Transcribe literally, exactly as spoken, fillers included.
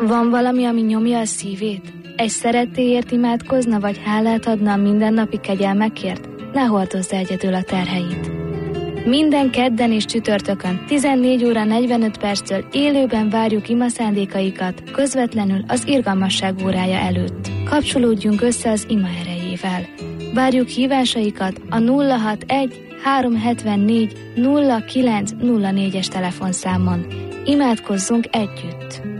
Van valami, ami nyomja a szívét? Egy szerettéért imádkozna, vagy hálát adna a mindennapi kegyelmekért? Ne hordozz egyedül a terheit. Minden kedden és csütörtökön tizennégy óra negyvenöt perctől élőben várjuk ima szándékaikat, közvetlenül az irgalmasság órája előtt. Kapcsolódjunk össze az ima erejével. Várjuk hívásaikat a nulla hatvanegy háromszázhetvennégy nulla kilenc nulla négyes telefonszámon. Imádkozzunk együtt!